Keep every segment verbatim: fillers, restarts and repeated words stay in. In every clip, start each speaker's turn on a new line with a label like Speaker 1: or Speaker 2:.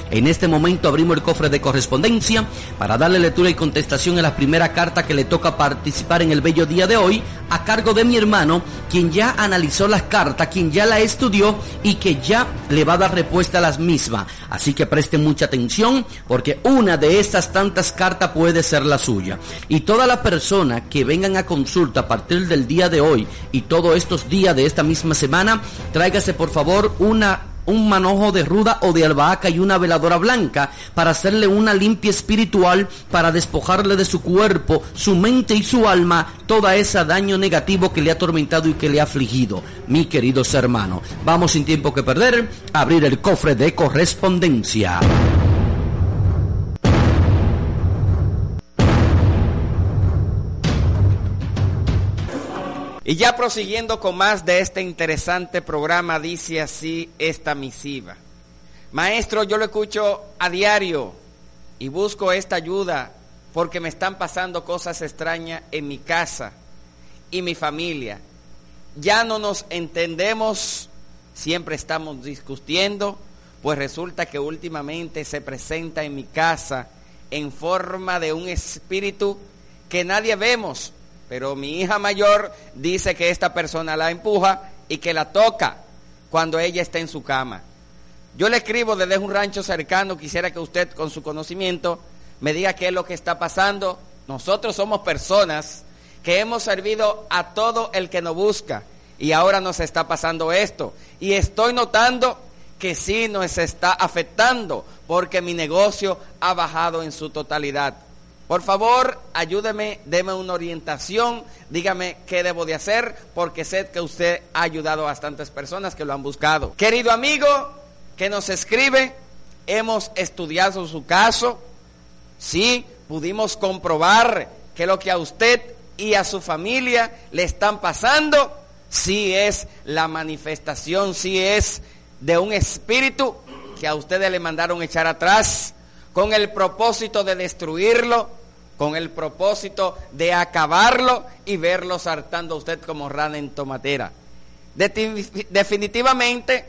Speaker 1: En este momento abrimos el cofre de correspondencia para darle lectura y contestación a la primera carta que le toca participar en el bello día de hoy, a cargo de mi hermano, quien ya analizó las cartas, quien ya la estudió y que ya le va a dar respuesta a las mismas. Así que presten mucha atención, porque una de estas tantas cartas puede ser la suya. Y todas las personas que vengan a consulta a partir del día de hoy y todos estos días de esta misma semana, tráigase por favor una un manojo de ruda o de albahaca y una veladora blanca para hacerle una limpia espiritual, para despojarle de su cuerpo, su mente y su alma toda ese daño negativo que le ha atormentado y que le ha afligido. Mi queridos hermanos, vamos sin tiempo que perder a abrir el cofre de correspondencia.
Speaker 2: Y ya prosiguiendo con más de este interesante programa, dice así esta misiva. Maestro, yo lo escucho a diario y busco esta ayuda porque me están pasando cosas extrañas en mi casa y mi familia. Ya no nos entendemos, siempre estamos discutiendo, pues resulta que últimamente se presenta en mi casa en forma de un espíritu que nadie vemos. Pero mi hija mayor dice que esta persona la empuja y que la toca cuando ella está en su cama. Yo le escribo desde un rancho cercano, quisiera que usted con su conocimiento me diga qué es lo que está pasando. Nosotros somos personas que hemos servido a todo el que nos busca y ahora nos está pasando esto. Y estoy notando que sí nos está afectando porque mi negocio ha bajado en su totalidad. Por favor, ayúdeme, deme una orientación, dígame qué debo de hacer, porque sé que usted ha ayudado a bastantes personas que lo han buscado. Querido amigo que nos escribe, hemos estudiado su caso, sí, pudimos comprobar que lo que a usted y a su familia le están pasando, sí es la manifestación, sí es de un espíritu que a ustedes le mandaron echar atrás, con el propósito de destruirlo, con el propósito de acabarlo y verlo saltando a usted como rana en tomatera. De- definitivamente,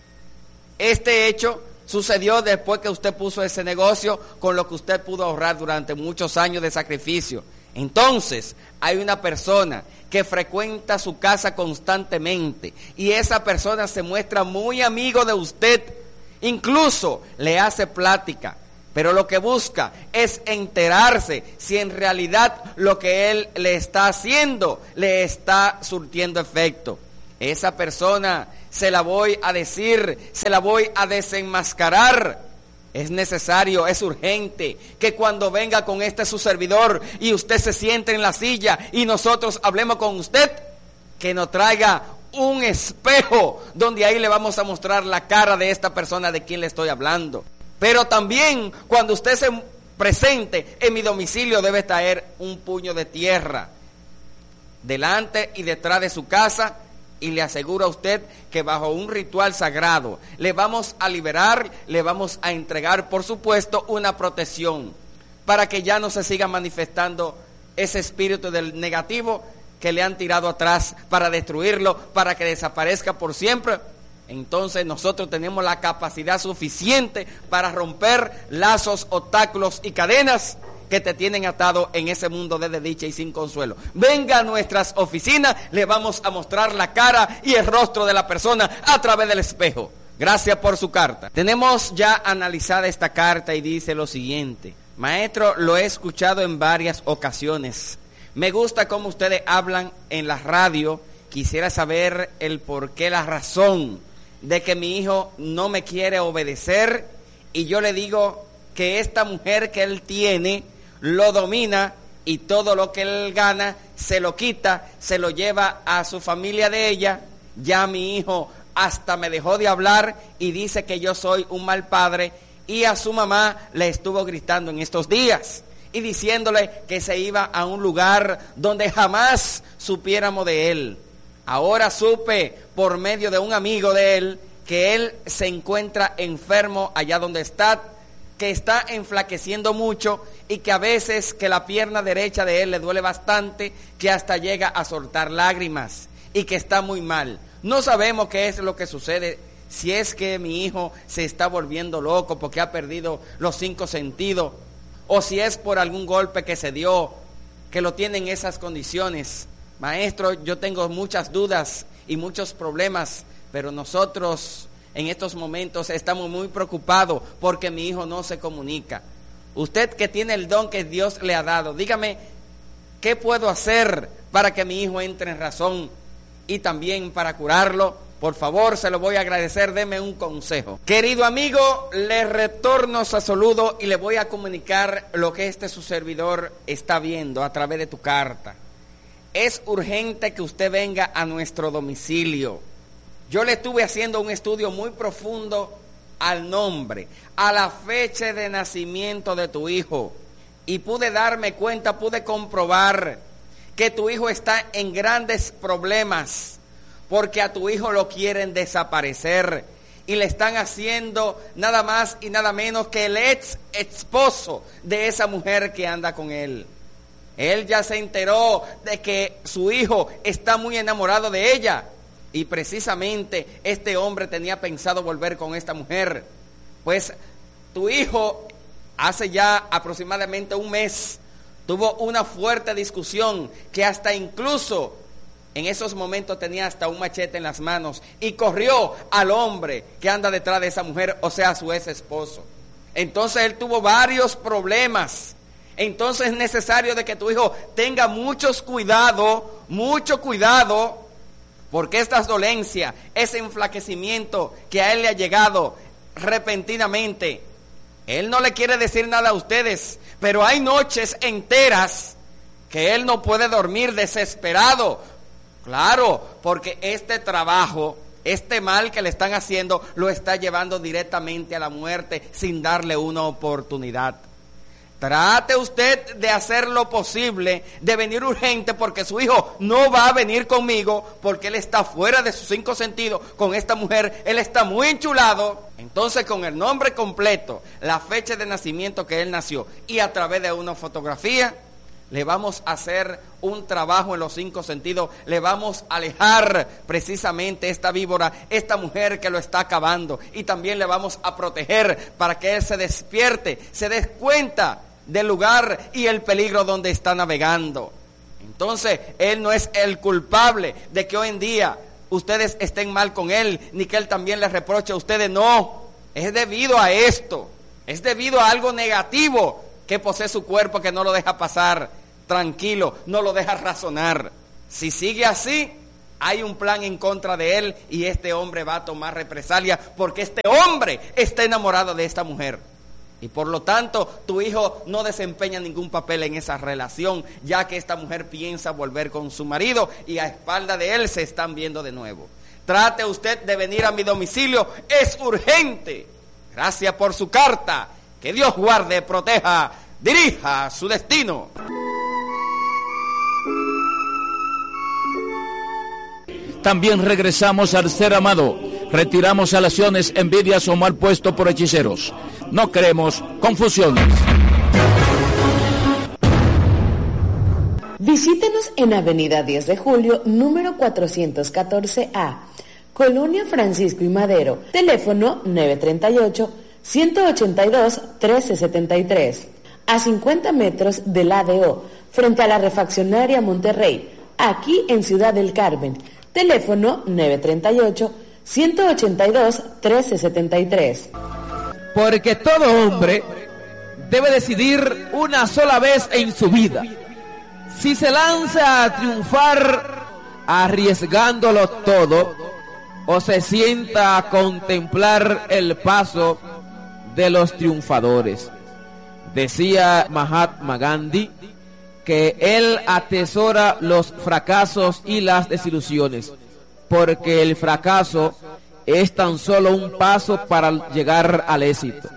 Speaker 2: este hecho sucedió después que usted puso ese negocio con lo que usted pudo ahorrar durante muchos años de sacrificio. Entonces, hay una persona que frecuenta su casa constantemente y esa persona se muestra muy amigo de usted, incluso le hace plática. Pero lo que busca es enterarse si en realidad lo que él le está haciendo le está surtiendo efecto. Esa persona se la voy a decir, se la voy a desenmascarar. Es necesario, es urgente que cuando venga con este su servidor y usted se siente en la silla y nosotros hablemos con usted, que nos traiga un espejo donde ahí le vamos a mostrar la cara de esta persona de quien le estoy hablando. Pero también cuando usted se presente en mi domicilio debe traer un puño de tierra delante y detrás de su casa y le aseguro a usted que bajo un ritual sagrado le vamos a liberar, le vamos a entregar por supuesto una protección para que ya no se siga manifestando ese espíritu del negativo que le han tirado atrás para destruirlo, para que desaparezca por siempre. Entonces nosotros tenemos la capacidad suficiente para romper lazos, obstáculos y cadenas que te tienen atado en ese mundo de desdicha y sin consuelo. Venga a nuestras oficinas, le vamos a mostrar la cara y el rostro de la persona a través del espejo. Gracias por su carta. Tenemos ya analizada esta carta y dice lo siguiente. Maestro, lo he escuchado en varias ocasiones. Me gusta cómo ustedes hablan en la radio. Quisiera saber el por qué, la razón de que mi hijo no me quiere obedecer y yo le digo que esta mujer que él tiene lo domina y todo lo que él gana se lo quita, se lo lleva a su familia de ella. Ya mi hijo hasta me dejó de hablar y dice que yo soy un mal padre y a su mamá le estuvo gritando en estos días y diciéndole que se iba a un lugar donde jamás supiéramos de él. Ahora supe por medio de un amigo de él que él se encuentra enfermo allá donde está, que está enflaqueciendo mucho y que a veces que la pierna derecha de él le duele bastante, que hasta llega a soltar lágrimas y que está muy mal. No sabemos qué es lo que sucede, si es que mi hijo se está volviendo loco porque ha perdido los cinco sentidos, o si es por algún golpe que se dio, que lo tiene en esas condiciones. Maestro, yo tengo muchas dudas y muchos problemas, pero nosotros en estos momentos estamos muy preocupados porque mi hijo no se comunica. Usted que tiene el don que Dios le ha dado, dígame, ¿qué puedo hacer para que mi hijo entre en razón y también para curarlo? Por favor, se lo voy a agradecer, deme un consejo. Querido amigo, le retorno su saludo y le voy a comunicar lo que este su servidor está viendo a través de tu carta. Es urgente que usted venga a nuestro domicilio. Yo le estuve haciendo un estudio muy profundo al nombre, a la fecha de nacimiento de tu hijo, y pude darme cuenta, pude comprobar que tu hijo está en grandes problemas, porque a tu hijo lo quieren desaparecer y le están haciendo nada más y nada menos que el ex esposo de esa mujer que anda con él. Él ya se enteró de que su hijo está muy enamorado de ella, y precisamente este hombre tenía pensado volver con esta mujer. Pues tu hijo hace ya aproximadamente un mes tuvo una fuerte discusión que hasta incluso en esos momentos tenía hasta un machete en las manos y corrió al hombre que anda detrás de esa mujer, o sea, su ex esposo. Entonces él tuvo varios problemas. Entonces es necesario de que tu hijo tenga muchos cuidado, mucho cuidado, porque esta dolencia, ese enflaquecimiento que a él le ha llegado repentinamente, él no le quiere decir nada a ustedes, pero hay noches enteras que él no puede dormir desesperado. Claro, porque este trabajo, este mal que le están haciendo, lo está llevando directamente a la muerte sin darle una oportunidad. Trate usted de hacer lo posible, de venir urgente, porque su hijo no va a venir conmigo, porque él está fuera de sus cinco sentidos con esta mujer, él está muy enchulado. Entonces, con el nombre completo, la fecha de nacimiento que él nació y a través de una fotografía, le vamos a hacer un trabajo en los cinco sentidos, le vamos a alejar precisamente esta víbora, esta mujer que lo está acabando, y también le vamos a proteger para que él se despierte, se dé cuenta del lugar y el peligro donde está navegando. Entonces, él no es el culpable de que hoy en día ustedes estén mal con él, ni que él también les reproche a ustedes, no, es debido a esto, es debido a algo negativo que posee su cuerpo, que no lo deja pasar tranquilo, no lo deja razonar. Si sigue así, hay un plan en contra de él y este hombre va a tomar represalia, porque este hombre está enamorado de esta mujer. Y por lo tanto, tu hijo no desempeña ningún papel en esa relación, ya que esta mujer piensa volver con su marido y a espalda de él se están viendo de nuevo. Trate usted de venir a mi domicilio, es urgente. Gracias por su carta. Que Dios guarde, proteja, dirija su destino.
Speaker 3: También regresamos al ser amado. Retiramos alaciones, envidias o mal puesto por hechiceros. No queremos confusiones.
Speaker 4: Visítenos en Avenida diez de Julio, número cuatrocientos catorce A, Colonia Francisco y Madero. Teléfono nueve tres ocho, uno ocho dos, uno tres siete tres. A cincuenta metros del A D O, frente a la refaccionaria Monterrey, aquí en Ciudad del Carmen. Teléfono nueve tres ocho, uno ocho dos, uno tres siete tres.
Speaker 5: Porque todo hombre debe decidir una sola vez en su vida si se lanza a triunfar arriesgándolo todo o se sienta a contemplar el paso de los triunfadores. Decía Mahatma Gandhi que él atesora los fracasos y las desilusiones, porque el fracaso es tan solo un paso para llegar al éxito.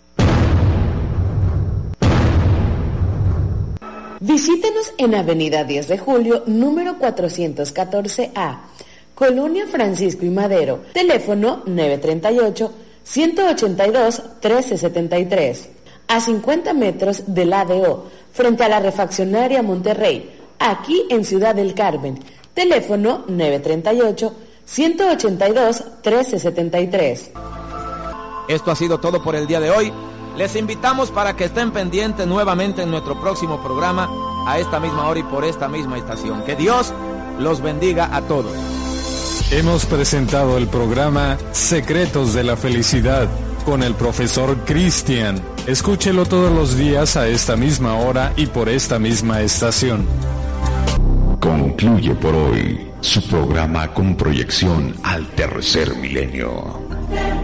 Speaker 4: Visítenos en Avenida diez de Julio, número cuatrocientos catorce A, Colonia Francisco y Madero. Teléfono nueve tres ocho, uno ocho dos, uno tres siete tres. A cincuenta metros del A D O, frente a la refaccionaria Monterrey, aquí en Ciudad del Carmen. Teléfono nueve tres ocho, uno ocho dos, uno tres siete tres.
Speaker 5: Esto ha sido todo por el día de hoy. Les invitamos para que estén pendientes nuevamente en nuestro próximo programa a esta misma hora y por esta misma estación. Que Dios los bendiga a todos.
Speaker 6: Hemos presentado el programa Secretos de la Felicidad con el profesor Cristian. Escúchelo todos los días a esta misma hora y por esta misma estación.
Speaker 7: Concluye por hoy su programa con proyección al tercer milenio.